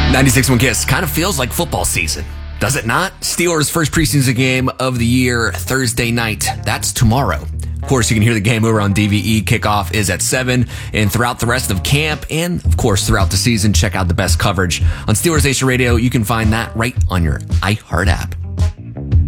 96.1 Kiss kind of feels like football season, does it not? Steelers' first preseason game of the year, Thursday night. That's tomorrow. Of course, you can hear the game over on DVE. Kickoff is at 7. And throughout the rest of camp and, of course, throughout the season, check out the best coverage on Steelers Nation Radio. You can find that right on your iHeart app.